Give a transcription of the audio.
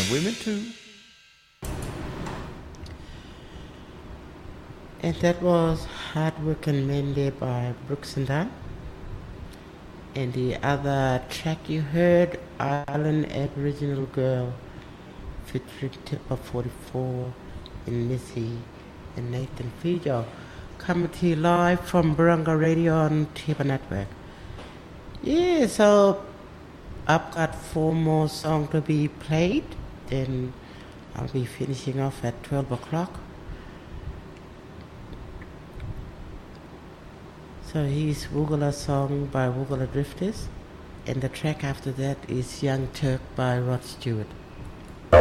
women too. And that was Hard Work and Monday by Brooks and Dunn. And the other track you heard, Island Aboriginal Girl, featuring Tipper 44 and Missy and Nathan Fijo. Coming to you live from Barunga Radio on Tipper Network. Yeah, so I've got 4 more songs to be played. Then I'll be finishing off at 12 o'clock. So here's Woogala Song by Woogala Drifters, and the track after that is Young Turk by Rod Stewart.